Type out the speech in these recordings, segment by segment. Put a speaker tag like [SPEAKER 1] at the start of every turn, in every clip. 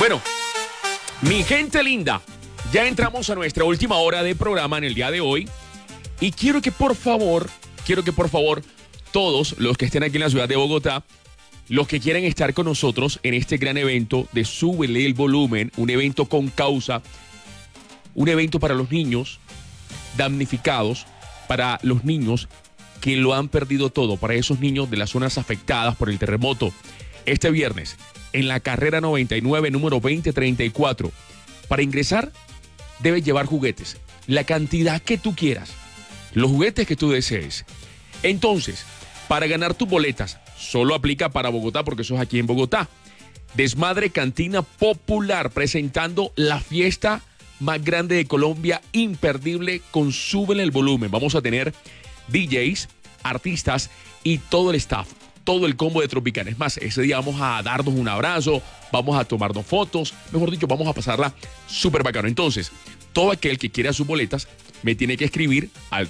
[SPEAKER 1] Bueno, mi gente linda, ya entramos a nuestra última hora de programa en el día de hoy y quiero que por favor, todos los que estén aquí en la ciudad de Bogotá, los que quieran estar con nosotros en este gran evento de Súbele el Volumen, un evento con causa, un evento para los niños damnificados, para los niños que lo han perdido todo, para esos niños de las zonas afectadas por el terremoto. Este viernes, en la carrera 99, número 2034. Para ingresar, debes llevar juguetes, la cantidad que tú quieras, los juguetes que tú desees. Entonces, para ganar tus boletas, solo aplica para Bogotá, porque eso es aquí en Bogotá. Desmadre Cantina Popular, presentando la fiesta más grande de Colombia, imperdible, con Súbele el Volumen. Vamos a tener DJs, artistas y todo el staff, todo el combo de Tropicana. Es más, ese día vamos a darnos un abrazo, vamos a tomarnos fotos, mejor dicho, vamos a pasarla súper bacano. Entonces, todo aquel que quiera sus boletas me tiene que escribir al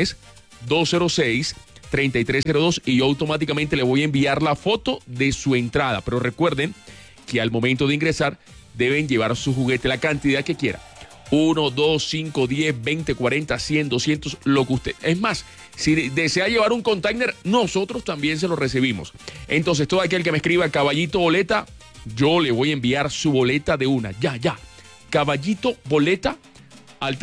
[SPEAKER 1] 310-206-3302 y yo automáticamente le voy a enviar la foto de su entrada. Pero recuerden que al momento de ingresar deben llevar su juguete, la cantidad que quiera. 1, 2, 5, 10, 20, 40, 100, 200, lo que usted... Es más, si desea llevar un container, nosotros también se lo recibimos. Entonces, todo aquel que me escriba Caballito Boleta, yo le voy a enviar su boleta de una. Ya. Caballito Boleta al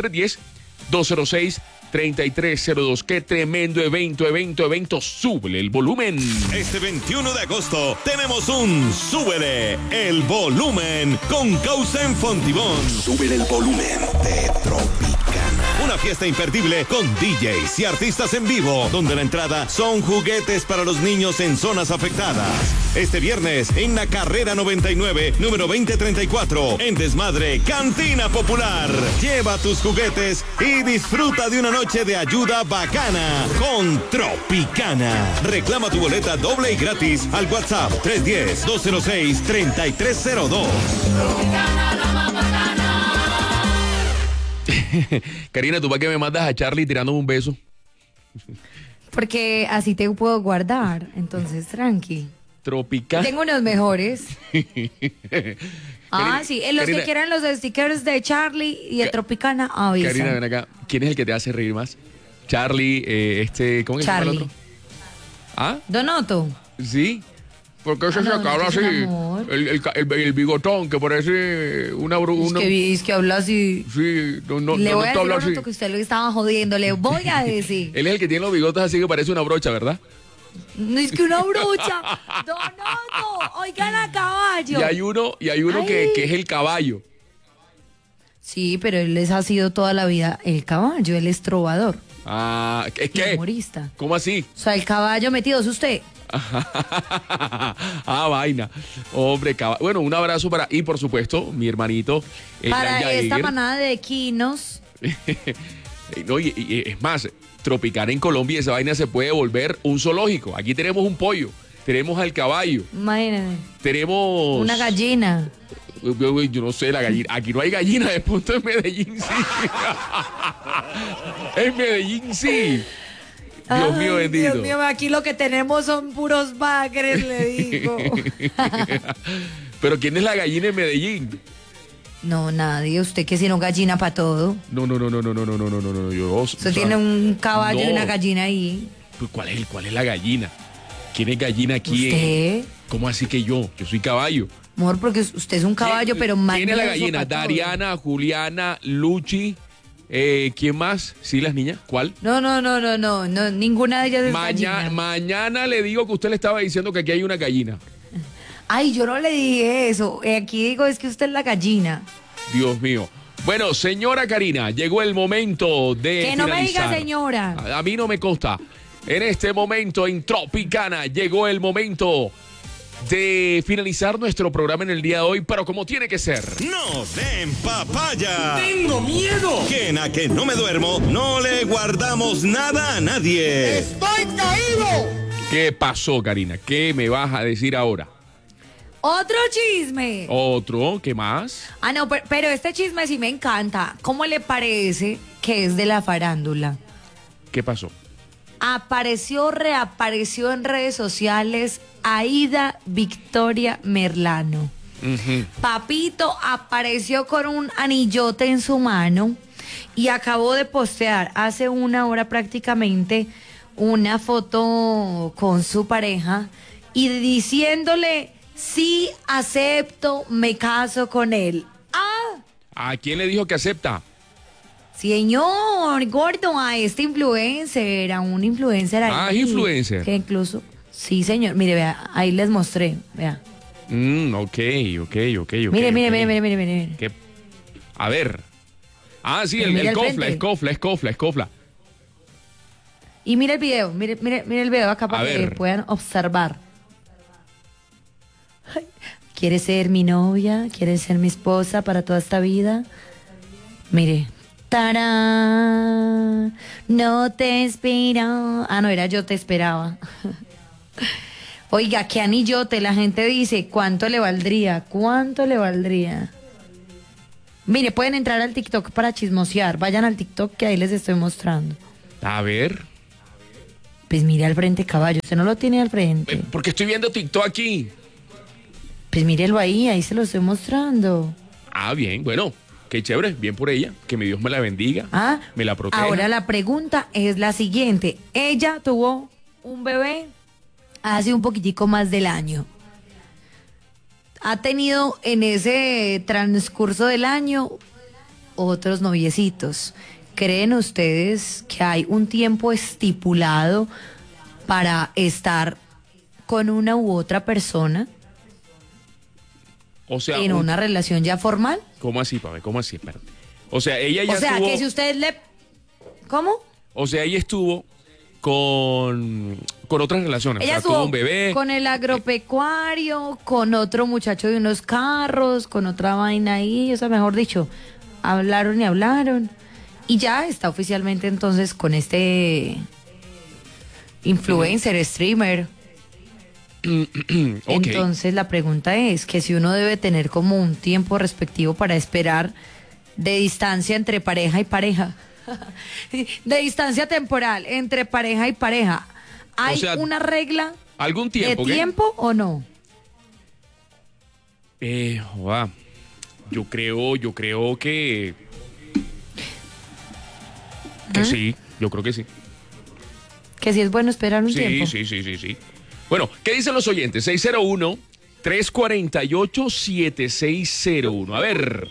[SPEAKER 1] 310-206-3302. Qué tremendo evento. Súbele el Volumen.
[SPEAKER 2] Este 21 de agosto tenemos un Súbele el Volumen con causa en Fontibón.
[SPEAKER 3] Súbele el Volumen de Tropicana.
[SPEAKER 2] Una fiesta imperdible con DJs y artistas en vivo, donde la entrada son juguetes para los niños en zonas afectadas. Este viernes en la carrera 99, número 2034, en Desmadre Cantina Popular. Lleva tus juguetes y disfruta de una noche de ayuda bacana con Tropicana. Reclama tu boleta doble y gratis al WhatsApp 310-206-3302.
[SPEAKER 4] Tropicana, la más bacana.
[SPEAKER 1] Karina, ¿tú para qué me mandas a Charlie tirándome un beso?
[SPEAKER 5] Porque así te puedo guardar, entonces tranqui.
[SPEAKER 1] Tropicana.
[SPEAKER 5] Tengo unos mejores.
[SPEAKER 1] Karina,
[SPEAKER 5] Sí, en los
[SPEAKER 1] Karina,
[SPEAKER 5] que quieran los stickers de Charlie y de Tropicana, avisan.
[SPEAKER 1] Karina, ven acá. ¿Quién es el que te hace reír más? Charlie, ¿cómo es que se llama el otro? ¿Ah?
[SPEAKER 5] Donoto.
[SPEAKER 1] Sí. ¿Por qué se sacaron así? El bigotón, que parece una
[SPEAKER 5] Es que habla así.
[SPEAKER 1] Sí, no
[SPEAKER 5] Le voy a decir a
[SPEAKER 1] habla así.
[SPEAKER 5] Donoto que usted lo estaba jodiendo. Le voy a decir.
[SPEAKER 1] Él es el que tiene los bigotes así que parece una brocha, ¿verdad?
[SPEAKER 5] No es que una brocha. Donoto, oigan a caballo.
[SPEAKER 1] Y hay uno que es el caballo.
[SPEAKER 5] Sí, pero él ha sido toda la vida el caballo, él es trovador.
[SPEAKER 1] ¿Es que?
[SPEAKER 5] Humorista.
[SPEAKER 1] ¿Cómo así?
[SPEAKER 5] O sea, el caballo metido es usted.
[SPEAKER 1] Vaina. Hombre, bueno, un abrazo y por supuesto, mi hermanito, el
[SPEAKER 5] Para
[SPEAKER 1] gran
[SPEAKER 5] esta
[SPEAKER 1] Jair.
[SPEAKER 5] manada de equinos.
[SPEAKER 1] No, y es más, Tropicana en Colombia, esa vaina se puede volver un zoológico. Aquí tenemos un pollo, tenemos al caballo,
[SPEAKER 5] Imagínate.
[SPEAKER 1] tenemos...
[SPEAKER 5] Una gallina.
[SPEAKER 1] Yo no sé, la gallina. Aquí no hay gallina, de punto en Medellín sí. En Medellín sí. Dios mío bendito.
[SPEAKER 5] Dios mío, aquí lo que tenemos son puros bagres, le digo.
[SPEAKER 1] Pero ¿quién es la gallina en Medellín?
[SPEAKER 5] No, nadie. Usted que tiene una gallina para todo.
[SPEAKER 1] No.
[SPEAKER 5] Usted tiene un caballo y una gallina ahí.
[SPEAKER 1] Pues, ¿cuál es la gallina? ¿Quién es gallina aquí?
[SPEAKER 5] ¿Usted?
[SPEAKER 1] ¿Cómo así que yo? Yo soy caballo.
[SPEAKER 5] Amor, porque usted es un caballo, pero más.
[SPEAKER 1] ¿Quién es la gallina? Dariana, Juliana, Luchi. ¿Quién más? ¿Sí, las niñas? ¿Cuál?
[SPEAKER 5] No, ninguna de ellas es gallina.
[SPEAKER 1] Mañana le digo que usted le estaba diciendo que aquí hay una gallina.
[SPEAKER 5] Ay, yo no le dije eso. Aquí digo es que usted es la gallina.
[SPEAKER 1] Dios mío. Bueno, señora Karina, llegó el momento de
[SPEAKER 5] Que no me diga
[SPEAKER 1] finalizar.
[SPEAKER 5] señora.
[SPEAKER 1] A mí no me consta. En este momento en Tropicana llegó el momento de finalizar nuestro programa en el día de hoy, pero como tiene que ser.
[SPEAKER 2] ¡No den papaya!
[SPEAKER 3] ¡Tengo miedo!
[SPEAKER 2] Que en A que no me duermo, no le guardamos nada a nadie.
[SPEAKER 3] ¡Estoy caído!
[SPEAKER 1] ¿Qué pasó, Karina? ¿Qué me vas a decir ahora?
[SPEAKER 5] Otro chisme.
[SPEAKER 1] ¿Otro? ¿Qué más?
[SPEAKER 5] No, pero este chisme sí me encanta. ¿Cómo le parece que es de la farándula?
[SPEAKER 1] ¿Qué pasó?
[SPEAKER 5] Reapareció en redes sociales Aida Victoria Merlano.
[SPEAKER 1] Ujú.
[SPEAKER 5] Papito apareció con un anillote en su mano y acabó de postear hace una hora prácticamente una foto con su pareja y diciéndole, sí, acepto, me caso con él. Ah,
[SPEAKER 1] ¿A quién le dijo que acepta?
[SPEAKER 5] señor gordo, a este influencer, a un influencer ahí.
[SPEAKER 1] Ah, influencer.
[SPEAKER 5] Que incluso, sí, señor, mire, vea, ahí les mostré, vea.
[SPEAKER 1] Ok.
[SPEAKER 5] Mire.
[SPEAKER 1] ¿Qué? A ver. Ah, sí,
[SPEAKER 5] Pero
[SPEAKER 1] el
[SPEAKER 5] mira al
[SPEAKER 1] cofla,
[SPEAKER 5] frente.
[SPEAKER 1] escofla.
[SPEAKER 5] Y mire el video, mire el video acá para
[SPEAKER 1] A
[SPEAKER 5] que
[SPEAKER 1] ver.
[SPEAKER 5] puedan observar. Ay, ¿quieres ser mi novia? ¿Quieres ser mi esposa para toda esta vida? Mire. ¡Tarán! No te espero. Ah, no, era yo te esperaba. Oiga, qué anillote. La gente dice, ¿cuánto le valdría? ¿Cuánto le valdría? Mire, pueden entrar al TikTok para chismosear. Vayan al TikTok que ahí les estoy mostrando.
[SPEAKER 1] A ver.
[SPEAKER 5] Pues mire al frente, caballo. Usted no lo tiene al frente.
[SPEAKER 1] Porque estoy viendo TikTok aquí.
[SPEAKER 5] Pues mírelo ahí se lo estoy mostrando.
[SPEAKER 1] Ah, bien, bueno. Qué chévere, bien por ella. Que mi Dios me la bendiga.
[SPEAKER 5] Ah,
[SPEAKER 1] Me la proteja.
[SPEAKER 5] ahora la pregunta es la siguiente. Ella tuvo un bebé hace un poquitico más del año. Ha tenido en ese transcurso del año otros noviecitos. ¿Creen ustedes que hay un tiempo estipulado para estar con una u otra persona
[SPEAKER 1] O sea,
[SPEAKER 5] en una relación ya formal?
[SPEAKER 1] ¿Cómo así, Pame? ¿Cómo así? Espérate. O sea, ella ya
[SPEAKER 5] O sea,
[SPEAKER 1] tuvo...
[SPEAKER 5] que si usted le... ¿Cómo?
[SPEAKER 1] O sea, ella estuvo con otras relaciones.
[SPEAKER 5] Ella
[SPEAKER 1] o sea, tuvo
[SPEAKER 5] estuvo
[SPEAKER 1] un bebé.
[SPEAKER 5] con el agropecuario, con otro muchacho de unos carros, con otra vaina ahí, o sea, mejor dicho, hablaron y hablaron. Y ya está oficialmente entonces con este influencer, streamer.
[SPEAKER 1] Ok.
[SPEAKER 5] Entonces la pregunta es que si uno debe tener como un tiempo respectivo para esperar de distancia entre pareja y pareja. De distancia temporal entre pareja y pareja. ¿Hay
[SPEAKER 1] O sea,
[SPEAKER 5] una regla
[SPEAKER 1] ¿Algún tiempo?
[SPEAKER 5] de
[SPEAKER 1] ¿qué?
[SPEAKER 5] tiempo o no?
[SPEAKER 1] Joda, yo creo que sí, yo creo que sí.
[SPEAKER 5] Que si es bueno esperar un tiempo.
[SPEAKER 1] Sí. Bueno, ¿qué dicen los oyentes? 601-348-7601. A ver.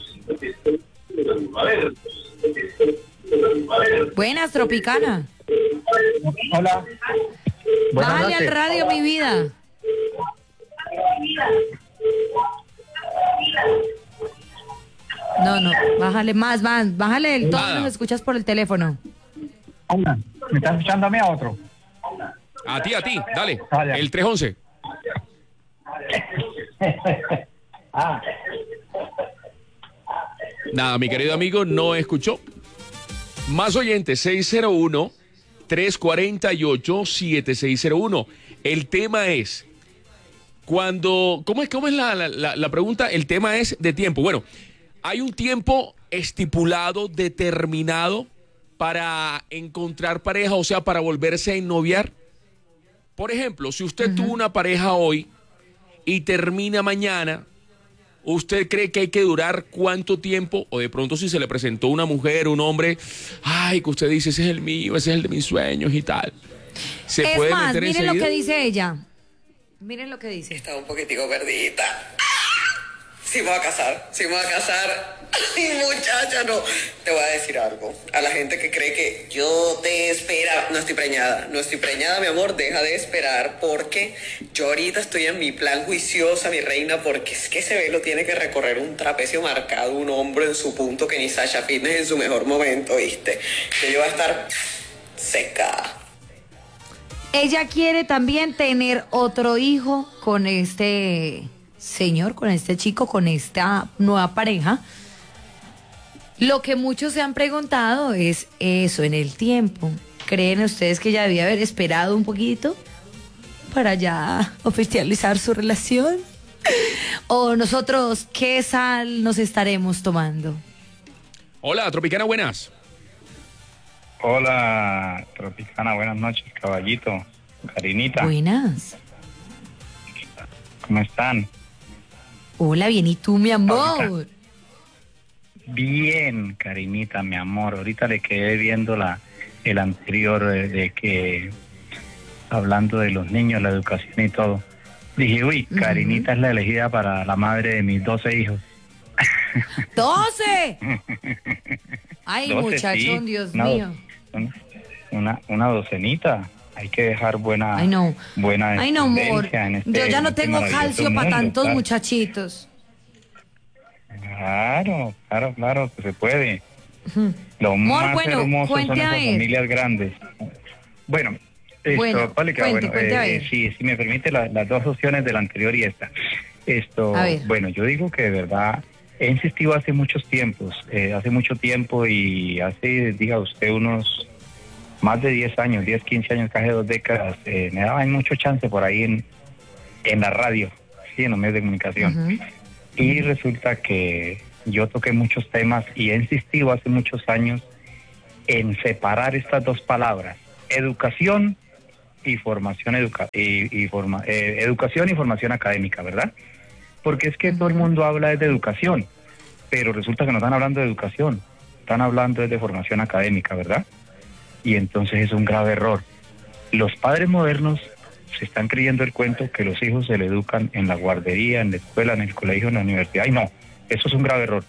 [SPEAKER 5] Buenas, Tropicana.
[SPEAKER 6] Hola. Buenas
[SPEAKER 5] Bájale al
[SPEAKER 6] noches.
[SPEAKER 5] radio, mi vida. No, bájale más, bájale el tono,
[SPEAKER 1] Nada.
[SPEAKER 5] nos escuchas por el teléfono.
[SPEAKER 6] Hola. ¿Me estás escuchando a mí a otro?
[SPEAKER 1] A ti, dale.
[SPEAKER 6] Ah, ya.
[SPEAKER 1] El 311.
[SPEAKER 6] Ah,
[SPEAKER 1] Nada, mi querido amigo, no escuchó. Más oyentes, 601-348-7601. El tema es, ¿cómo es la pregunta? El tema es de tiempo. Bueno, ¿hay un tiempo estipulado, determinado para encontrar pareja, o sea, para volverse a ennoviar? Por ejemplo, si usted tuvo una pareja hoy y termina mañana, ¿usted cree que hay que durar cuánto tiempo? O de pronto si se le presentó una mujer, un hombre, ay, que usted dice, ese es el mío, ese es el de mis sueños y tal. ¿Se
[SPEAKER 5] Es
[SPEAKER 1] puede
[SPEAKER 5] más,
[SPEAKER 1] meter
[SPEAKER 5] miren lo
[SPEAKER 1] enseguida?
[SPEAKER 5] que dice ella. Miren lo que dice.
[SPEAKER 7] Está un poquitico perdidita. Sí me voy a casar. Ay, muchacha, no. Te voy a decir algo. A la gente que cree que yo te espera. No estoy preñada, mi amor. Deja de esperar porque yo ahorita estoy en mi plan juiciosa, mi reina, porque es que ese velo tiene que recorrer un trapecio marcado, un hombro en su punto que ni Sasha Fitness en su mejor momento, ¿viste? Que yo voy a estar seca.
[SPEAKER 5] Ella quiere también tener otro hijo con este señor, con este chico, con esta nueva pareja. Lo que muchos se han preguntado es eso, en el tiempo. ¿Creen ustedes que ella debía haber esperado un poquito para ya oficializar su relación? ¿O nosotros qué sal nos estaremos tomando?
[SPEAKER 1] Hola, Tropicana, buenas.
[SPEAKER 6] hola, Tropicana. Buenas noches, caballito. Karinita,
[SPEAKER 5] Buenas.
[SPEAKER 6] ¿cómo están?
[SPEAKER 5] Hola, bien, ¿y tú, mi amor?
[SPEAKER 6] Ahorita. Bien, Karinita, mi amor. Ahorita le quedé viendo el anterior de que, hablando de los niños, la educación y todo. Dije, uy, Karinita es la elegida para la madre de mis 12 hijos.
[SPEAKER 5] ¡12! Ay,
[SPEAKER 6] 12,
[SPEAKER 5] muchachón,
[SPEAKER 6] sí.
[SPEAKER 5] Dios
[SPEAKER 6] Una
[SPEAKER 5] mío.
[SPEAKER 6] Una docenita. Hay que dejar buena
[SPEAKER 5] Ay, no.
[SPEAKER 6] buena
[SPEAKER 5] Ay, no, amor.
[SPEAKER 6] descendencia en
[SPEAKER 5] Yo ya no
[SPEAKER 6] este
[SPEAKER 5] tengo
[SPEAKER 6] maravilloso
[SPEAKER 5] calcio para
[SPEAKER 6] mundo,
[SPEAKER 5] tantos
[SPEAKER 6] claro.
[SPEAKER 5] muchachitos.
[SPEAKER 6] Claro que se puede. Lo
[SPEAKER 5] Amor,
[SPEAKER 6] más
[SPEAKER 5] bueno,
[SPEAKER 6] hermoso son
[SPEAKER 5] cuente a
[SPEAKER 6] esas
[SPEAKER 5] ver.
[SPEAKER 6] familias grandes. Bueno,
[SPEAKER 5] Bueno,
[SPEAKER 6] ¿cuál le queda?
[SPEAKER 5] cuente a ver.
[SPEAKER 6] Si me permite las dos opciones de la anterior y esta.
[SPEAKER 5] A ver.
[SPEAKER 6] Bueno, yo digo que de verdad he insistido hace mucho tiempo y hace, diga usted, unos más de 10 años, 10, 15 años, casi 2 décadas, me daban mucho chance por ahí en la radio, sí, en los medios de comunicación. Y resulta que yo toqué muchos temas y he insistido hace muchos años en separar estas dos palabras, educación y formación educación y formación académica, ¿verdad? Porque es que todo el mundo habla de educación, pero resulta que no están hablando de educación, están hablando de formación académica, ¿verdad? Y entonces es un grave error. Los padres modernos se están creyendo el cuento que los hijos se le educan en la guardería, en la escuela, en el colegio, en la universidad. Y no, eso es un grave error.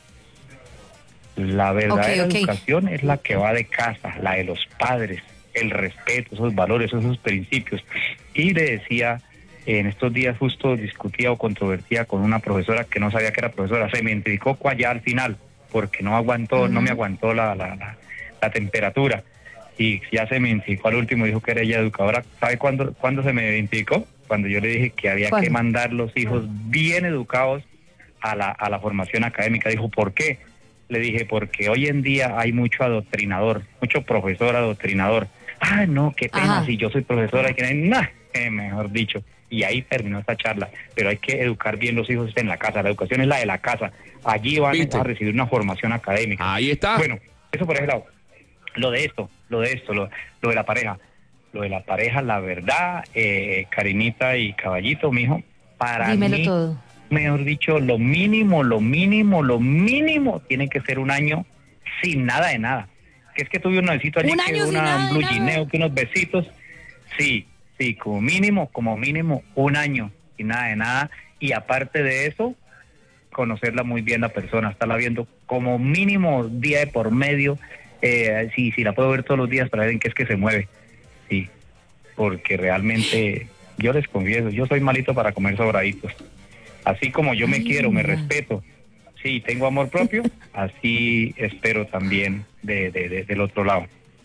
[SPEAKER 6] La verdadera educación es la que va de casa, la de los padres, el respeto, esos valores, esos principios. Y le decía, en estos días justo discutía o controvertía con una profesora que no sabía que era profesora, se me identificó allá al final, porque no me aguantó la temperatura. Y ya se me identificó al último, dijo que era ella educadora. ¿Sabe cuándo se me identificó? Cuando yo le dije que había que mandar los hijos bien educados a la formación académica. Dijo, ¿por qué? Le dije, porque hoy en día hay mucho adoctrinador, mucho profesor adoctrinador. Ah, no, qué pena, si yo soy profesora, mejor dicho. Y ahí terminó esta charla. Pero hay que educar bien los hijos en la casa. La educación es la de la casa. Allí van a recibir una formación académica.
[SPEAKER 1] Ahí está.
[SPEAKER 6] Bueno, eso por ese lado. Lo de la pareja. Lo de la pareja, la verdad, Karinita y Caballito, mijo, para
[SPEAKER 5] Dímelo
[SPEAKER 6] mí,
[SPEAKER 5] todo.
[SPEAKER 6] mejor dicho, lo mínimo, tiene que ser un año sin nada de nada. Que es que tuve un novicito allí, que un blue gineo, que unos besitos. Sí, como mínimo un año sin nada de nada. Y aparte de eso, conocerla muy bien la persona, estarla viendo como mínimo día de por medio. Si la puedo ver todos los días para ver en qué es que se mueve. Sí, porque realmente, yo les confieso, yo soy malito para comer sobraditos. Así como yo me quiero, me respeto, sí, tengo amor propio, así espero también del otro lado.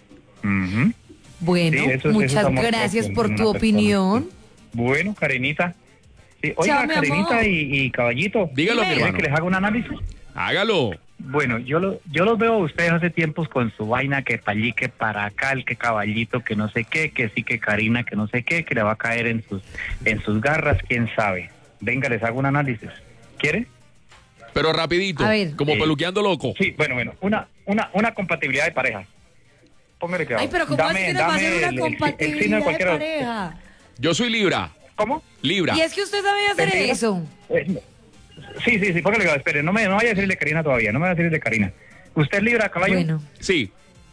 [SPEAKER 5] Bueno,
[SPEAKER 6] Sí, eso es
[SPEAKER 5] muchas
[SPEAKER 6] amor
[SPEAKER 5] gracias
[SPEAKER 6] propio
[SPEAKER 5] por
[SPEAKER 6] en
[SPEAKER 5] tu
[SPEAKER 6] una persona.
[SPEAKER 5] opinión.
[SPEAKER 6] Bueno, Karinita. Sí, oiga,
[SPEAKER 5] Chao, mi
[SPEAKER 6] Karinita
[SPEAKER 5] amor.
[SPEAKER 6] y Caballito.
[SPEAKER 1] Dígalo, mi
[SPEAKER 6] ¿quieren
[SPEAKER 1] hermano.
[SPEAKER 6] que les haga un análisis?
[SPEAKER 1] Hágalo.
[SPEAKER 6] Bueno, yo los veo a ustedes hace tiempos con su vaina que para allí, que para acá, el que Caballito, que no sé qué, que sí que Karina, que no sé qué, que le va a caer en sus garras, quién sabe. Venga, les hago un análisis. ¿Quiere?
[SPEAKER 1] Pero rapidito,
[SPEAKER 5] A ver.
[SPEAKER 1] como peluqueando loco.
[SPEAKER 6] Sí, bueno, una compatibilidad de parejas. Póngale cuidado.
[SPEAKER 5] Ay, pero ¿cómo así que nos va a hacer una
[SPEAKER 6] el signo
[SPEAKER 5] compatibilidad de
[SPEAKER 6] cualquiera.
[SPEAKER 5] pareja?
[SPEAKER 1] Yo soy Libra.
[SPEAKER 6] ¿Cómo?
[SPEAKER 1] Libra.
[SPEAKER 5] Y es que usted sabe hacer
[SPEAKER 6] ¿Mentira?
[SPEAKER 5] eso.
[SPEAKER 6] Sí, póngale cuidado, espere, no vaya a decirle Karina todavía, no me vaya a decirle Karina. ¿Usted es Libra, caballo?
[SPEAKER 5] Bueno,
[SPEAKER 1] Sí.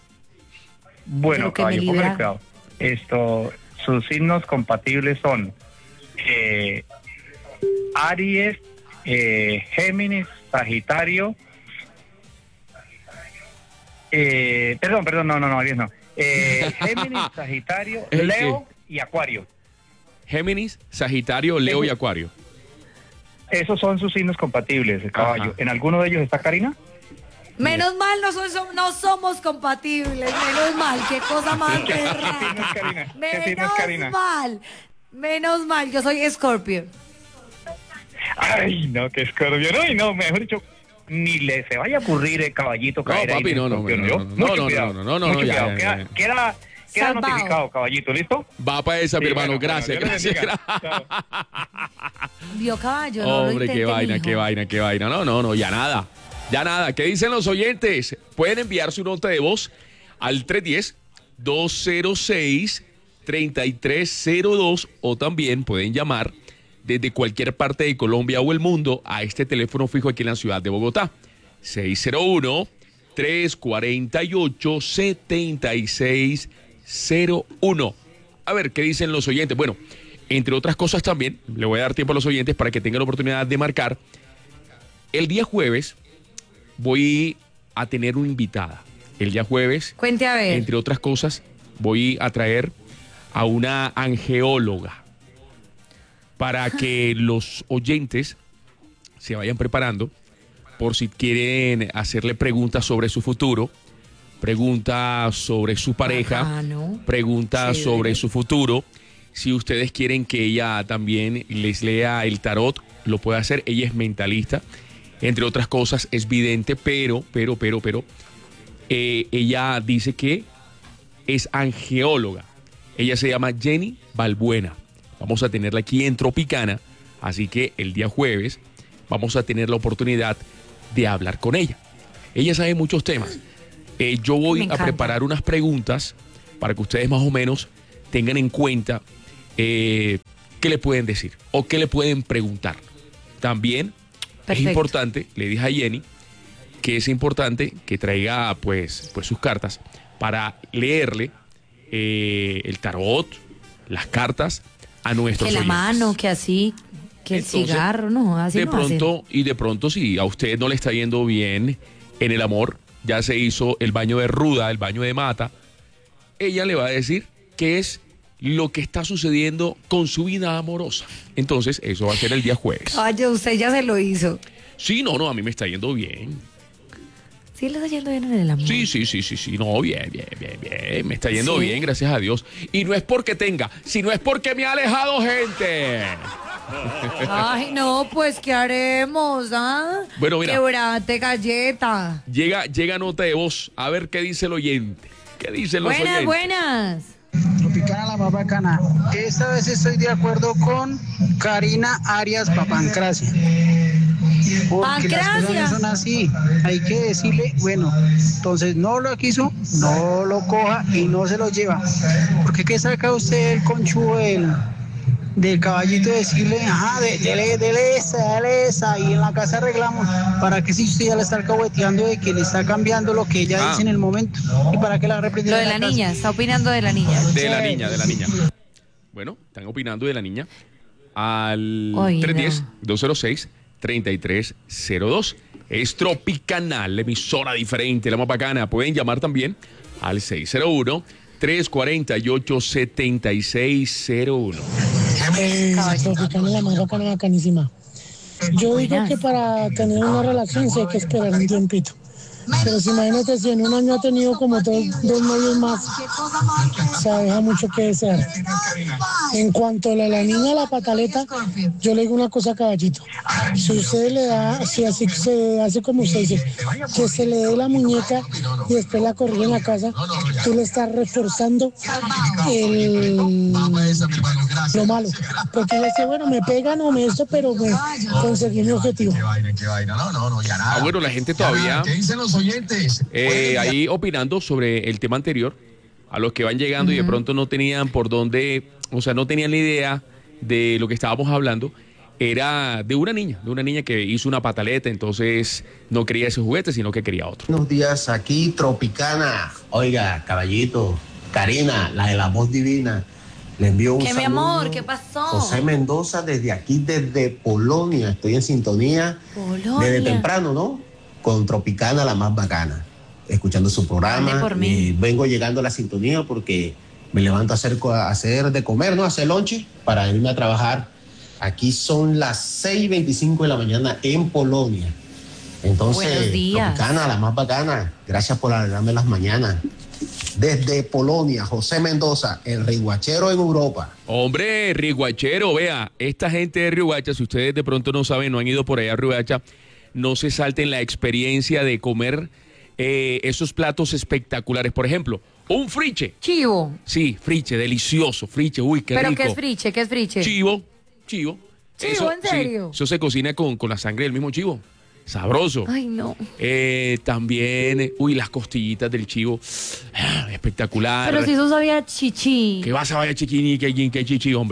[SPEAKER 6] Bueno,
[SPEAKER 5] Pero que me
[SPEAKER 6] caballo, póngale
[SPEAKER 5] libra.
[SPEAKER 6] cuidado. Sus signos compatibles son Aries, Géminis, Sagitario. Perdón, no, Aries no. Géminis, Sagitario,
[SPEAKER 1] ¿El
[SPEAKER 6] Leo y Acuario.
[SPEAKER 1] Géminis, Sagitario, Leo y Acuario.
[SPEAKER 6] Esos son sus signos compatibles, el caballo.
[SPEAKER 1] Ajá.
[SPEAKER 6] ¿En alguno de ellos está Karina?
[SPEAKER 5] menos mal no somos compatibles, menos mal, qué cosa más
[SPEAKER 6] ¿Qué signo
[SPEAKER 5] perra.
[SPEAKER 6] es Karina? ¿Qué signo es Karina?
[SPEAKER 5] Menos mal, yo soy Scorpio.
[SPEAKER 6] Ay, no, que Escorpio. No, mejor dicho, ni le se vaya a ocurrir Caballito caer ahí
[SPEAKER 1] papi,
[SPEAKER 6] en
[SPEAKER 1] no,
[SPEAKER 6] Escorpio,
[SPEAKER 1] no,
[SPEAKER 6] ¿yo?
[SPEAKER 1] no,
[SPEAKER 6] Mucho
[SPEAKER 1] no,
[SPEAKER 6] cuidado,
[SPEAKER 1] no,
[SPEAKER 6] mucho
[SPEAKER 1] ya,
[SPEAKER 6] cuidado.
[SPEAKER 1] ya.
[SPEAKER 6] Queda
[SPEAKER 5] Salvado.
[SPEAKER 6] notificado, Caballito, ¿listo?
[SPEAKER 1] Va para esa, mi
[SPEAKER 6] Sí,
[SPEAKER 1] hermano.
[SPEAKER 6] bueno,
[SPEAKER 1] Gracias,
[SPEAKER 6] Dios les
[SPEAKER 1] gracias.
[SPEAKER 6] bendiga. Chao.
[SPEAKER 5] Vio caballo, no lo
[SPEAKER 1] Hombre, qué
[SPEAKER 5] intente,
[SPEAKER 1] vaina,
[SPEAKER 5] mijo.
[SPEAKER 1] qué vaina. No, ya nada. Ya nada. ¿Qué dicen los oyentes? Pueden enviar su nota de voz al 310-206-3302 o también pueden llamar desde cualquier parte de Colombia o el mundo a este teléfono fijo aquí en la ciudad de Bogotá. 601-348-7601. A ver, ¿qué dicen los oyentes? Bueno, entre otras cosas también, le voy a dar tiempo a los oyentes para que tengan la oportunidad de marcar. El día jueves voy a tener una invitada. El día jueves,
[SPEAKER 5] Cuente a ver.
[SPEAKER 1] entre otras cosas, voy a traer a una angeóloga para que los oyentes se vayan preparando por si quieren hacerle preguntas sobre su futuro, preguntas sobre su pareja,
[SPEAKER 5] Bacano.
[SPEAKER 1] preguntas
[SPEAKER 5] Chévere.
[SPEAKER 1] sobre su futuro. Si ustedes quieren que ella también les lea el tarot, lo puede hacer. Ella es mentalista, entre otras cosas, es vidente, pero, ella dice que es angeóloga. Ella se llama Jenny Balbuena. Vamos a tenerla aquí en Tropicana, así que el día jueves vamos a tener la oportunidad de hablar con ella. Ella sabe muchos temas. Yo
[SPEAKER 5] Me
[SPEAKER 1] voy a
[SPEAKER 5] encanta.
[SPEAKER 1] preparar unas preguntas para que ustedes más o menos tengan en cuenta qué le pueden decir o qué le pueden preguntar. También
[SPEAKER 5] Perfecto.
[SPEAKER 1] es importante, le dije a Jenny, que es importante que traiga pues sus cartas para leerle el tarot, las cartas a nuestros
[SPEAKER 5] Que la
[SPEAKER 1] oyentes.
[SPEAKER 5] mano, que así, que el
[SPEAKER 1] Entonces,
[SPEAKER 5] cigarro, no, así
[SPEAKER 1] de
[SPEAKER 5] no hacen.
[SPEAKER 1] pronto si a usted no le está yendo bien en el amor, ya se hizo el baño de ruda, el baño de mata, ella le va a decir qué es lo que está sucediendo con su vida amorosa. Entonces, eso va a ser el día jueves.
[SPEAKER 5] Oye, usted ya se lo hizo.
[SPEAKER 1] Sí, no, a mí me está yendo bien.
[SPEAKER 5] Sí, le está yendo bien en el amor.
[SPEAKER 1] Sí, no, bien, me está yendo
[SPEAKER 5] Sí.
[SPEAKER 1] bien, gracias a Dios. Y no es porque tenga, sino es porque me ha alejado gente.
[SPEAKER 5] Ay, no, pues, ¿qué haremos, ah?
[SPEAKER 1] Bueno, mira.
[SPEAKER 5] Quebrate galleta.
[SPEAKER 1] Llega nota de voz, a ver qué dice el oyente. ¿Qué dicen los
[SPEAKER 5] Buenas,
[SPEAKER 1] oyentes?
[SPEAKER 5] buenas.
[SPEAKER 8] Tropicana la más bacana. Esta vez estoy de acuerdo con Karina Arias Papancracia. Porque las cosas
[SPEAKER 5] Pancracia.
[SPEAKER 8] no son así. Hay que decirle, bueno, entonces no lo quiso, no lo coja y no se lo lleva. Porque ¿qué saca usted el conchudo del caballito de decirle, ajá, dele esa, y en la casa arreglamos? ¿Para qué si usted ya le está alcahueteando de que le está cambiando lo que ella dice en el momento? ¿Y para qué la reprende?
[SPEAKER 5] Lo de
[SPEAKER 8] en
[SPEAKER 5] la
[SPEAKER 8] casa?
[SPEAKER 5] niña, está opinando de la niña.
[SPEAKER 1] De la niña. Bueno, están opinando de la niña al
[SPEAKER 5] Oiga.
[SPEAKER 1] 310-206-3302. Es Tropicanal, la emisora diferente, la más bacana. Pueden llamar también al 601-348-7601.
[SPEAKER 9] Tropicana la más bacana, bacanísima. Yo digo
[SPEAKER 5] Buenas.
[SPEAKER 9] que para tener una relación sí hay que esperar un tiempito. Pero si imagínate, si en un año ha tenido como dos novios más, o sea, deja mucho que desear. En cuanto a la niña, la pataleta, yo le digo una cosa, caballito. Si usted le da, si así se hace como usted dice, que se le dé la muñeca y después la corrige en la casa, tú le estás reforzando lo malo. Porque ella dice, bueno, me pegan o me esto, pero me conseguí mi objetivo.
[SPEAKER 1] Ah, bueno, la gente todavía ahí opinando sobre el tema anterior, a los que van llegando y de pronto no tenían por dónde, o sea, no tenían la idea de lo que estábamos hablando. Era de una niña que hizo una pataleta, entonces no quería ese juguete, sino que quería otro.
[SPEAKER 10] Buenos días, aquí Tropicana. Oiga, caballito, Karina, la de la voz divina. Le envío un
[SPEAKER 5] ¿Qué, mi
[SPEAKER 10] saludo.
[SPEAKER 5] amor? ¿Qué pasó?
[SPEAKER 10] José Mendoza, desde aquí, desde Polonia. Estoy en sintonía
[SPEAKER 5] Polonia.
[SPEAKER 10] desde temprano, ¿no? Con Tropicana, la más bacana. Escuchando su
[SPEAKER 5] Ande
[SPEAKER 10] programa.
[SPEAKER 5] por mí.
[SPEAKER 10] Vengo llegando a la sintonía porque me levanto a hacer de comer, ¿no? Hacer lonche para irme a trabajar. Aquí son las 6:25 de la mañana en Polonia. Entonces,
[SPEAKER 5] Buenos días.
[SPEAKER 10] Tropicana, la más bacana. Gracias por alegrarme las mañanas. Desde Polonia, José Mendoza, el riguachero en Europa.
[SPEAKER 1] Hombre, Riguachero, vea, esta gente de Riguacha, si ustedes de pronto no saben, no han ido por allá a Riguacha, no se salten la experiencia de comer esos platos espectaculares. Por ejemplo, un friche.
[SPEAKER 5] Chivo.
[SPEAKER 1] Sí, friche, delicioso, friche, uy, qué
[SPEAKER 5] ¿Pero
[SPEAKER 1] rico.
[SPEAKER 5] qué es friche? ¿Qué es friche?
[SPEAKER 1] Chivo.
[SPEAKER 5] ¿Chivo,
[SPEAKER 1] Eso,
[SPEAKER 5] en serio?
[SPEAKER 1] Sí, eso se cocina con la sangre del mismo chivo. Sabroso.
[SPEAKER 5] Ay, no.
[SPEAKER 1] También, las costillitas del chivo. Espectacular.
[SPEAKER 5] Pero si eso sabía chichi.
[SPEAKER 1] ¿Qué vas a vaya chiquini, que chichi, hombre?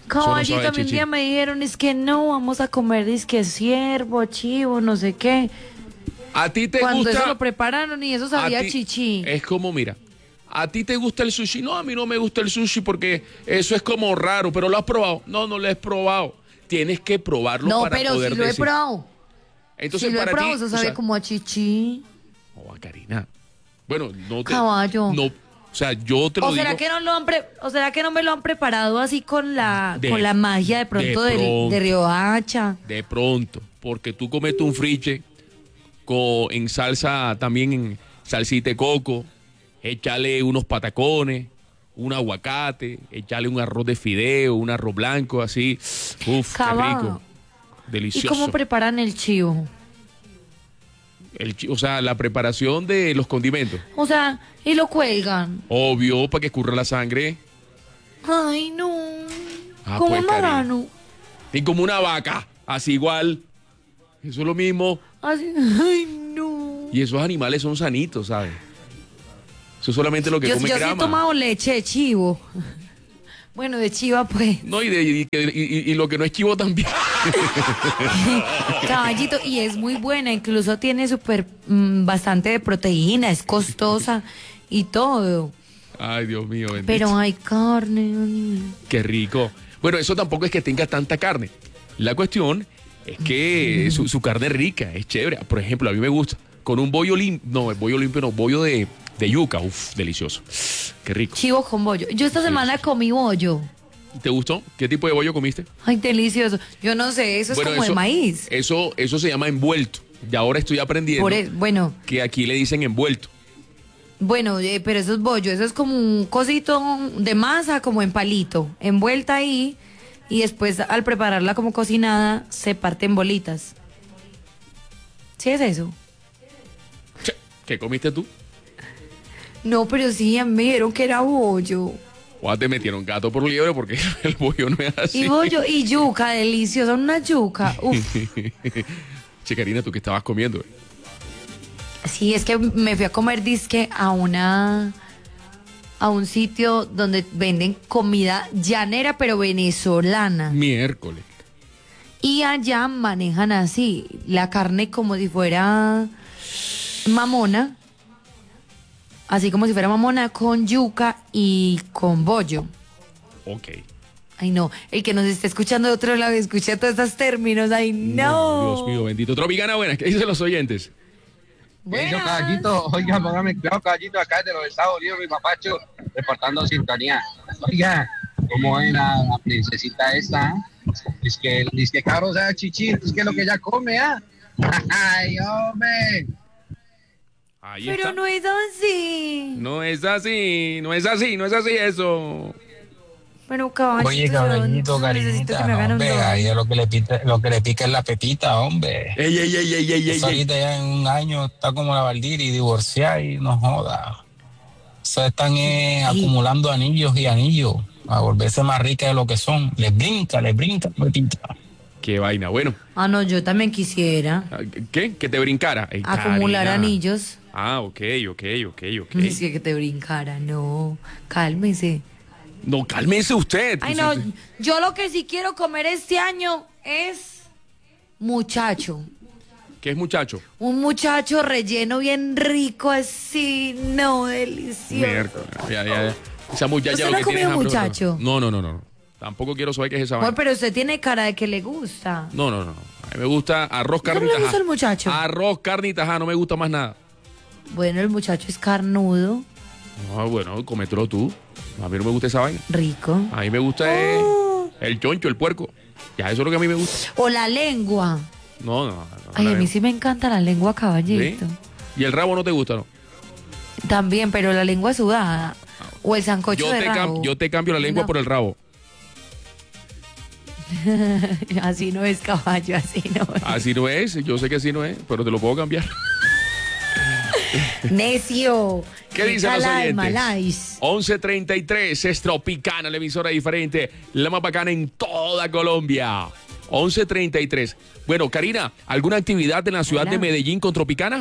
[SPEAKER 5] Caballito,
[SPEAKER 1] sabe
[SPEAKER 5] a mí un
[SPEAKER 1] chichi.
[SPEAKER 5] día me dijeron, es que no, vamos a comer disque ciervo, chivo, no sé qué.
[SPEAKER 1] ¿A ti te
[SPEAKER 5] Cuando
[SPEAKER 1] gusta?
[SPEAKER 5] eso lo prepararon y eso
[SPEAKER 1] A
[SPEAKER 5] sabía
[SPEAKER 1] ti-
[SPEAKER 5] chichi.
[SPEAKER 1] Es como, mira, ¿a ti te gusta el sushi? No, a mí no me gusta el sushi porque eso es como raro, pero ¿lo has probado? No, no lo he probado. Tienes que probarlo
[SPEAKER 5] No,
[SPEAKER 1] para
[SPEAKER 5] pero
[SPEAKER 1] poder
[SPEAKER 5] sí lo he
[SPEAKER 1] decir.
[SPEAKER 5] probado.
[SPEAKER 1] Entonces,
[SPEAKER 5] Sí lo he
[SPEAKER 1] para
[SPEAKER 5] probado,
[SPEAKER 1] ti,
[SPEAKER 5] eso
[SPEAKER 1] o
[SPEAKER 5] sabe
[SPEAKER 1] sea,
[SPEAKER 5] como a chichi.
[SPEAKER 1] no, Karina. Bueno, no te...
[SPEAKER 5] Caballo.
[SPEAKER 1] No, o sea, yo te lo
[SPEAKER 5] ¿O será
[SPEAKER 1] digo...
[SPEAKER 5] que no lo han ¿O será que no me lo han preparado así con la
[SPEAKER 1] De-
[SPEAKER 5] con la magia de pronto
[SPEAKER 1] de pronto.
[SPEAKER 5] de Riohacha?
[SPEAKER 1] De pronto, porque tú cometes un friche en salsa, también en salsita de coco, échale unos patacones, un aguacate, échale un arroz de fideo, un arroz blanco, así. Uf, qué
[SPEAKER 5] Cabá.
[SPEAKER 1] rico.
[SPEAKER 5] ¿Y
[SPEAKER 1] Delicioso.
[SPEAKER 5] cómo preparan el chivo?
[SPEAKER 1] O sea, la preparación de los condimentos.
[SPEAKER 5] O sea, y lo cuelgan.
[SPEAKER 1] Obvio, para que escurra la sangre.
[SPEAKER 5] Ay, no.
[SPEAKER 1] Ah,
[SPEAKER 5] Como
[SPEAKER 1] pues,
[SPEAKER 5] un
[SPEAKER 1] Karina.
[SPEAKER 5] marrano.
[SPEAKER 1] Y como una vaca, así igual. Eso es lo mismo.
[SPEAKER 5] Así. Ay, no.
[SPEAKER 1] Y esos animales son sanitos, ¿sabes? Eso es solamente lo que
[SPEAKER 5] Yo
[SPEAKER 1] come
[SPEAKER 5] sí he
[SPEAKER 1] grama.
[SPEAKER 5] tomado leche de chivo. Bueno, de chiva, pues.
[SPEAKER 1] No, y lo que no es chivo también.
[SPEAKER 5] Caballito, y es muy buena, incluso tiene bastante de proteína, es costosa y todo.
[SPEAKER 1] Ay, Dios mío, bendito.
[SPEAKER 5] Pero hay carne.
[SPEAKER 1] Qué rico. Bueno, eso tampoco es que tenga tanta carne. La cuestión es que su carne es rica, es chévere. Por ejemplo, a mí me gusta con un bollo limpio. No, el bollo limpio no, bollo de yuca. Uf, delicioso. Qué rico.
[SPEAKER 5] Chivo con bollo. Yo esta semana comí bollo.
[SPEAKER 1] ¿Te gustó? ¿Qué tipo de bollo comiste?
[SPEAKER 5] Ay, delicioso. Yo no sé, eso es como de maíz.
[SPEAKER 1] Eso se llama envuelto. Y ahora estoy aprendiendo
[SPEAKER 5] Bueno,
[SPEAKER 1] que aquí le dicen envuelto.
[SPEAKER 5] pero eso es bollo, eso es como un cosito de masa, como en palito, envuelta ahí, y después al prepararla como cocinada, se parte en bolitas. ¿Sí es eso?
[SPEAKER 1] Che, ¿qué comiste tú?
[SPEAKER 5] No, pero sí, me dijeron que era bollo.
[SPEAKER 1] O te metieron gato por liebre porque el bollo no es así.
[SPEAKER 5] Y bollo y yuca, deliciosa, una yuca. Uf.
[SPEAKER 1] Che, Karina, ¿tú qué estabas comiendo?
[SPEAKER 5] Sí, es que me fui a comer disque a un sitio donde venden comida llanera pero venezolana.
[SPEAKER 1] Miércoles.
[SPEAKER 5] Y allá manejan así, la carne como si fuera mamona. Así como si fuera mamona con yuca y con bollo.
[SPEAKER 1] Ok.
[SPEAKER 5] Ay, no, el que nos esté escuchando de otro lado escucha todos estos términos. Ay, no.
[SPEAKER 1] Dios mío, bendito. Tropicana buena, ¿qué dicen los oyentes?
[SPEAKER 11] Yo, Caballito, oiga, póngame cuidado, Caballito, acá de los Estados Unidos, mi papacho, reportando sintonía. Oiga, ¿cómo era la princesita esta? Es que caro sea chichi, es que es lo que ella come, ¿ah? ¡Ay, hombre!
[SPEAKER 1] Ahí
[SPEAKER 5] Pero
[SPEAKER 1] está.
[SPEAKER 5] no es así.
[SPEAKER 1] No es así, no es así, no es así eso.
[SPEAKER 5] Pero caballito,
[SPEAKER 12] Oye, caballito,
[SPEAKER 5] necesito
[SPEAKER 12] cariñita,
[SPEAKER 5] que me hagan
[SPEAKER 12] no,
[SPEAKER 5] un
[SPEAKER 12] hombre,
[SPEAKER 5] don.
[SPEAKER 12] ahí es lo que le pica es la pepita, hombre.
[SPEAKER 1] Ey, ey, ey, ey, ey, ey,
[SPEAKER 12] Esa ahorita ya en un año está como la Valdiri, divorciada y no joda. Se están acumulando anillos y anillos a volverse más ricas de lo que son. Les brinca, pepita.
[SPEAKER 1] Qué vaina, bueno.
[SPEAKER 5] Ah, no, yo también quisiera
[SPEAKER 1] ¿Qué? Que te brincara. Ey,
[SPEAKER 5] acumular
[SPEAKER 1] Karina.
[SPEAKER 5] anillos.
[SPEAKER 1] Ah, ok.
[SPEAKER 5] Es que te brincara, no. Cálmese.
[SPEAKER 1] No, cálmese usted.
[SPEAKER 5] Ay, no, yo lo que sí quiero comer este año es muchacho.
[SPEAKER 1] ¿Qué es muchacho?
[SPEAKER 5] Un muchacho relleno bien rico así, no, delicioso.
[SPEAKER 1] Miércoles. Ya. Esa muchacha
[SPEAKER 5] ¿Usted
[SPEAKER 1] lo
[SPEAKER 5] no ha
[SPEAKER 1] que tiene
[SPEAKER 5] comido
[SPEAKER 1] es hambre.
[SPEAKER 5] muchacho?
[SPEAKER 1] No. Tampoco quiero saber qué es esa
[SPEAKER 5] Amor,
[SPEAKER 1] vaina.
[SPEAKER 5] pero usted tiene cara de que le gusta.
[SPEAKER 1] No. A mí me gusta arroz,
[SPEAKER 5] ¿No
[SPEAKER 1] carne y
[SPEAKER 5] le
[SPEAKER 1] tajá.
[SPEAKER 5] gusta el muchacho?
[SPEAKER 1] Arroz, carne y tajá, no me gusta más nada.
[SPEAKER 5] Bueno, el muchacho es carnudo,
[SPEAKER 1] No, bueno, cómetelo tú. A mí no me gusta esa vaina.
[SPEAKER 5] rico.
[SPEAKER 1] A mí me gusta el choncho, el puerco. Ya, eso es lo que a mí me gusta.
[SPEAKER 5] O la lengua.
[SPEAKER 1] No.
[SPEAKER 5] Ay,
[SPEAKER 1] la
[SPEAKER 5] a mí
[SPEAKER 1] veo.
[SPEAKER 5] sí me encanta la lengua,
[SPEAKER 1] ¿Sí?
[SPEAKER 5] caballito.
[SPEAKER 1] ¿Y el rabo no te gusta, no?
[SPEAKER 5] También, pero la lengua sudada. O el sancocho de rabo.
[SPEAKER 1] Yo te cambio la lengua
[SPEAKER 5] No.
[SPEAKER 1] por el rabo.
[SPEAKER 5] Así no es, caballo, así no es.
[SPEAKER 1] Así no es, yo sé que así no es, pero te lo puedo cambiar.
[SPEAKER 5] Necio.
[SPEAKER 1] ¿Qué dicen los
[SPEAKER 5] Cala de
[SPEAKER 1] oyentes?
[SPEAKER 5] Malais.
[SPEAKER 1] 11:33, es Tropicana, la emisora diferente, la más bacana en toda Colombia. 11:33. Bueno, Karina, ¿alguna actividad en la ciudad
[SPEAKER 5] Hola.
[SPEAKER 1] de Medellín con Tropicana?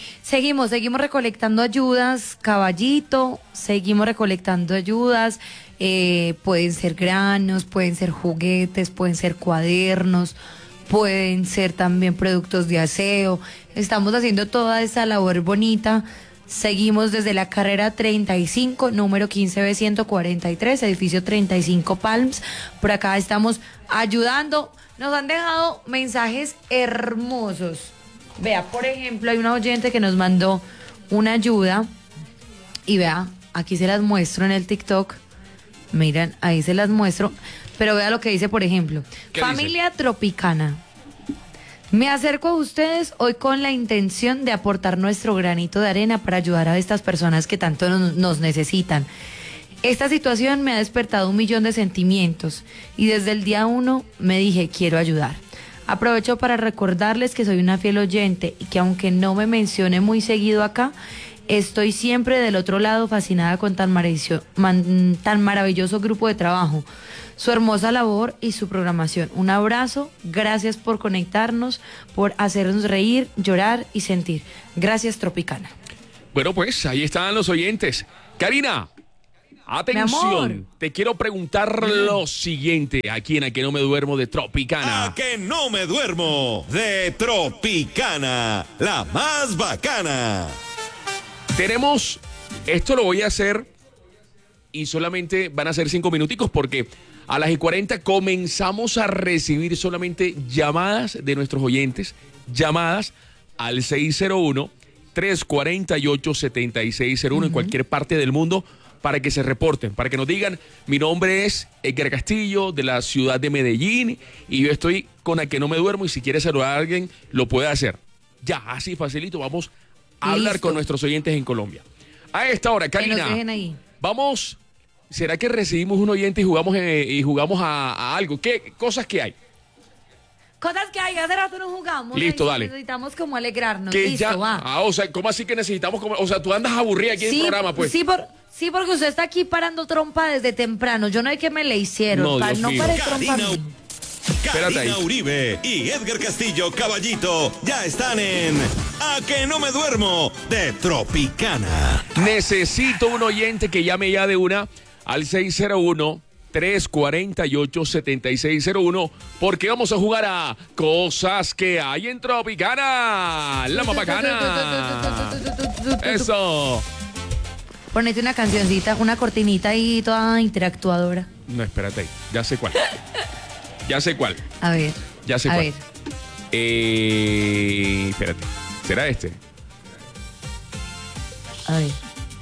[SPEAKER 5] Seguimos recolectando ayudas, caballito, seguimos recolectando ayudas. pueden ser granos, pueden ser juguetes, pueden ser cuadernos, pueden ser también productos de aseo. Estamos haciendo toda esta labor bonita. Seguimos desde la carrera 35, número 15B143, edificio 35 Palms. Por acá estamos ayudando. Nos han dejado mensajes hermosos. Vea, por ejemplo, hay una oyente que nos mandó una ayuda. Y vea, aquí se las muestro en el TikTok. Miren, ahí se las muestro. Pero vea lo que dice, por ejemplo. Familia Tropicana. Me acerco a ustedes hoy con la intención de aportar nuestro granito de arena para ayudar a estas personas que tanto nos necesitan. Esta situación me ha despertado 1.000.000 de sentimientos y desde el día 1 me dije, quiero ayudar. Aprovecho para recordarles que soy una fiel oyente y que aunque no me mencione muy seguido acá, estoy siempre del otro lado fascinada con tan maravilloso grupo de trabajo, su hermosa labor y su programación. Un abrazo, gracias por conectarnos, por hacernos reír, llorar y sentir. Gracias, Tropicana.
[SPEAKER 1] Bueno, pues ahí están los oyentes. Karina, atención, te quiero preguntar lo siguiente, aquí en A Que No Me Duermo de Tropicana.
[SPEAKER 2] A Que No Me Duermo de Tropicana, la más bacana.
[SPEAKER 1] Tenemos, esto lo voy a hacer y solamente van a ser 5 minuticos porque a las 40 comenzamos a recibir solamente llamadas de nuestros oyentes, llamadas al 601-348-7601 en cualquier parte del mundo para que se reporten, para que nos digan, mi nombre es Edgar Castillo de la ciudad de Medellín y yo estoy con A Que No Me Duermo y si quiere saludar a alguien lo puede hacer. Ya, así facilito, vamos a hablar con nuestros oyentes en Colombia. A esta hora, Karina,
[SPEAKER 5] que nos dejen ahí.
[SPEAKER 1] Vamos, ¿será que recibimos un oyente y jugamos a algo? ¿Qué cosas que hay?
[SPEAKER 5] Cosas que hay, hace rato no jugamos.
[SPEAKER 1] Listo, dale.
[SPEAKER 5] Necesitamos como alegrarnos.
[SPEAKER 1] Que
[SPEAKER 5] Listo,
[SPEAKER 1] ya,
[SPEAKER 5] va.
[SPEAKER 1] o sea, ¿cómo así que necesitamos? O sea, tú andas aburrida aquí en el programa, pues.
[SPEAKER 5] Sí, porque usted está aquí parando trompa desde temprano. Yo no sé qué me le hicieron.
[SPEAKER 1] No, Dios mío.
[SPEAKER 5] pare trompa.
[SPEAKER 2] Karina Uribe y Edgar Castillo Caballito ya están en A Que No Me Duermo de Tropicana.
[SPEAKER 1] Necesito un oyente que llame ya de una al 601-348-7601 porque vamos a jugar a Cosas que hay en Tropicana. La más bacana. Eso.
[SPEAKER 5] Ponete una cancioncita, una cortinita ahí toda interactuadora.
[SPEAKER 1] No, espérate ahí. Ya sé cuál. Ya sé cuál.
[SPEAKER 5] A ver.
[SPEAKER 1] Ya sé cuál. Espérate. ¿Será este?
[SPEAKER 5] A ver.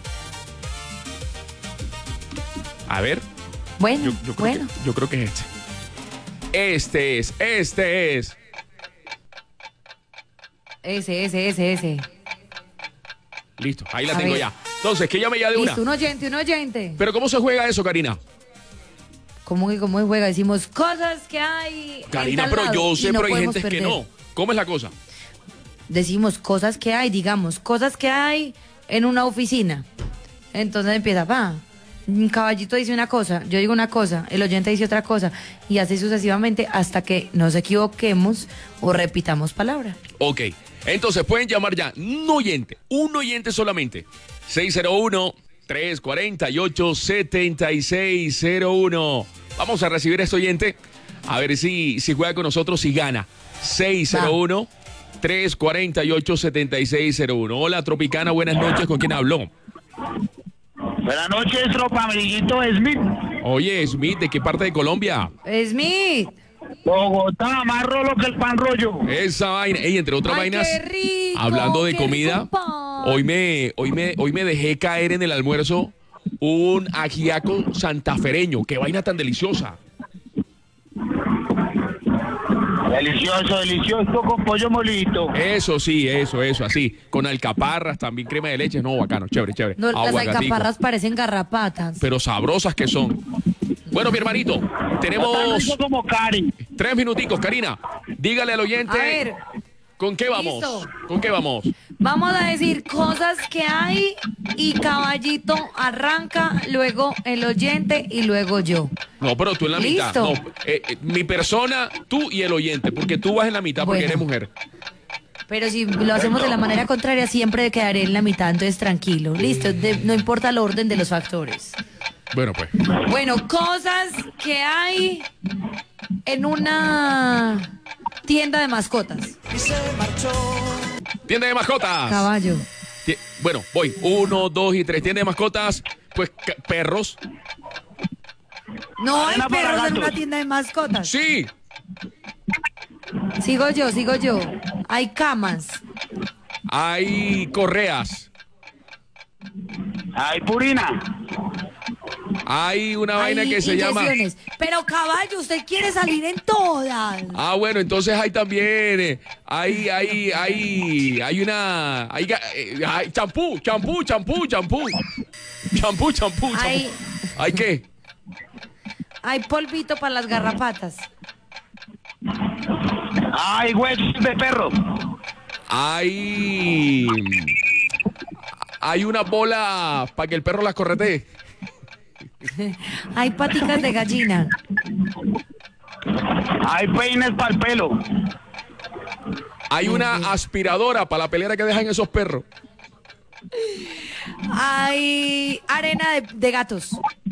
[SPEAKER 1] A ver.
[SPEAKER 5] Bueno,
[SPEAKER 1] yo creo que es este. Este es.
[SPEAKER 5] Ese.
[SPEAKER 1] Listo, ahí la tengo ya. Entonces, que llame ya de
[SPEAKER 5] Listo,
[SPEAKER 1] una.
[SPEAKER 5] un oyente.
[SPEAKER 1] Pero ¿cómo se juega eso, Karina?
[SPEAKER 5] ¿Cómo juega? Decimos cosas que hay.
[SPEAKER 1] Karina, pero yo sé, pero hay gente que no. ¿Cómo es la cosa?
[SPEAKER 5] Decimos cosas que hay, digamos, cosas que hay en una oficina. Entonces empieza, un caballito dice una cosa, yo digo una cosa, el oyente dice otra cosa, y así sucesivamente hasta que nos equivoquemos o repitamos palabra.
[SPEAKER 1] Ok, entonces pueden llamar ya un oyente solamente. 601-348-7601. Vamos a recibir a este oyente, a ver si juega con nosotros y gana. 601-348-7601. Hola, Tropicana, buenas noches. ¿Con quién habló?
[SPEAKER 13] Buenas noches, tropa, amiguito Smith.
[SPEAKER 1] Oye, Smith, ¿de qué parte de Colombia?
[SPEAKER 5] Smith.
[SPEAKER 13] Bogotá, más rolo que el pan rollo.
[SPEAKER 1] Esa vaina. Ey, entre otras vainas,
[SPEAKER 5] qué rico,
[SPEAKER 1] hablando de
[SPEAKER 5] qué
[SPEAKER 1] comida,
[SPEAKER 5] rico pan.
[SPEAKER 1] hoy me dejé caer en el almuerzo un ajiaco santafereño. Qué vaina tan deliciosa.
[SPEAKER 13] Delicioso, con pollo molito.
[SPEAKER 1] Eso sí, eso, así. Con alcaparras, también crema de leche. No, bacano, chévere.
[SPEAKER 5] No, las alcaparras parecen garrapatas.
[SPEAKER 1] Pero sabrosas que son. Bueno, mi hermanito, tenemos
[SPEAKER 13] como Cari.
[SPEAKER 1] 3 minuticos, Karina. Dígale al oyente.
[SPEAKER 5] A ver.
[SPEAKER 1] ¿Con qué vamos?
[SPEAKER 5] Listo.
[SPEAKER 1] ¿Con qué vamos?
[SPEAKER 5] Vamos a decir cosas que hay y Caballito arranca, luego el oyente y luego yo.
[SPEAKER 1] No, pero tú en la mitad.
[SPEAKER 5] ¿Listo?
[SPEAKER 1] No, mi persona, tú y el oyente, porque tú vas en la mitad porque eres mujer.
[SPEAKER 5] Pero si lo hacemos de la manera contraria, siempre quedaré en la mitad, entonces tranquilo. Listo, no importa el orden de los factores.
[SPEAKER 1] Bueno, pues.
[SPEAKER 5] Bueno, cosas que hay en una tienda de mascotas.
[SPEAKER 1] Tienda de mascotas.
[SPEAKER 5] Caballo.
[SPEAKER 1] Bueno, voy. 1, 2 y 3. Tienda de mascotas, pues perros.
[SPEAKER 5] No hay
[SPEAKER 13] Arena para
[SPEAKER 5] perros en
[SPEAKER 13] gatos.
[SPEAKER 5] una tienda de mascotas.
[SPEAKER 1] Sí.
[SPEAKER 5] Sigo yo. Hay camas.
[SPEAKER 1] Hay correas.
[SPEAKER 13] Hay purina.
[SPEAKER 1] Hay una vaina
[SPEAKER 5] Hay
[SPEAKER 1] que se llama.
[SPEAKER 5] inyecciones. Pero caballo, usted quiere salir en todas.
[SPEAKER 1] Ah, bueno, entonces hay también. Hay una. Hay champú. ¿Hay qué?
[SPEAKER 5] Hay polvito para las garrapatas.
[SPEAKER 13] Hay huesos de perro.
[SPEAKER 1] Hay una bola para que el perro las corretee.
[SPEAKER 5] Hay paticas de gallina.
[SPEAKER 13] Hay peines para el pelo.
[SPEAKER 1] Hay una aspiradora para la pelera que dejan esos perros.
[SPEAKER 5] Hay arena de gatos.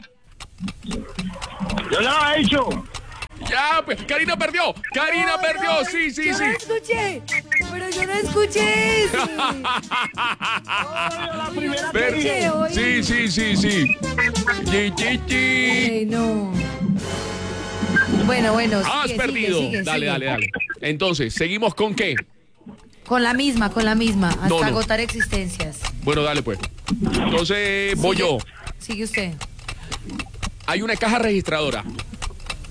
[SPEAKER 13] Yo ya lo he hecho.
[SPEAKER 1] Ya, pues, Karina perdió. Karina perdió. Sí.
[SPEAKER 5] Yo no escuché. Pero yo no escuché eso.
[SPEAKER 1] Perdió. Sí.
[SPEAKER 5] Ay, no. Bueno.
[SPEAKER 1] Has
[SPEAKER 5] sigue,
[SPEAKER 1] perdido.
[SPEAKER 5] sigue.
[SPEAKER 1] Dale. Entonces, ¿seguimos con qué?
[SPEAKER 5] Con la misma. Hasta
[SPEAKER 1] No.
[SPEAKER 5] agotar existencias.
[SPEAKER 1] Bueno, dale pues. Entonces, voy yo.
[SPEAKER 5] Sigue usted.
[SPEAKER 1] Hay una caja registradora.